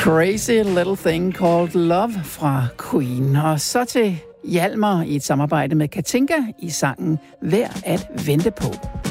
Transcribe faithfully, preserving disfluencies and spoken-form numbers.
Crazy Little Thing Called Love fra Queen. Og så til Hjalmar i et samarbejde med Katinka i sangen Værd at vente på.